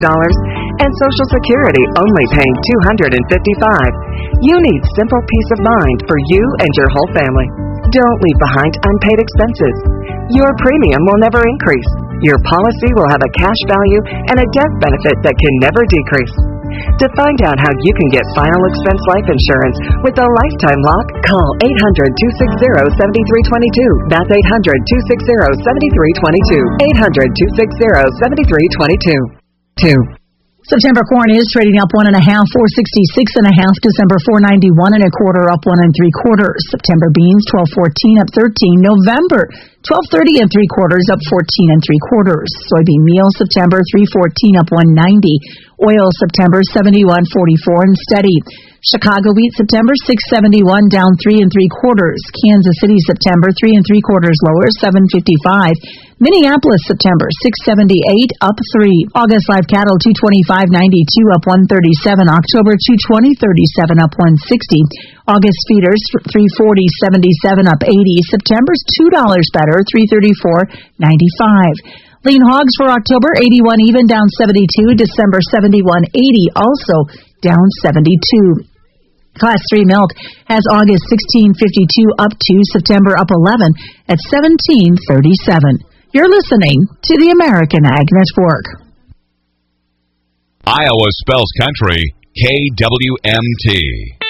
and Social Security only paying $255. You need simple peace of mind for you and your whole family. Don't leave behind unpaid expenses. Your premium will never increase. Your policy will have a cash value and a death benefit that can never decrease. To find out how you can get final expense life insurance with a lifetime lock, call 800-260-7322. That's 800-260-7322. 800-260-7322. September corn is trading up 1.5, 466.5. December 491 1/4, up 1 3/4. September beans 12.14, up 13. November 12.30 3/4, up 14 3/4. Soybean meal September 3.14, up 1.90. Oil September 71.44 and steady. Chicago wheat September 6.71, down 3 3/4. Kansas City September 3 3/4, lower 7.55. Minneapolis September 6.78, up 3. August live cattle 225.92, up 137. October 220.37, up 160. August feeders 340.77, up 80. September's $2 better, 334.95. Lean hogs for October 81 even, down 72. December 71.80, also down 72. Class 3 milk has August 16.52 up 2, September up 11 at 17.37. You're listening to the American Ag Network. Iowa spells country KWMT.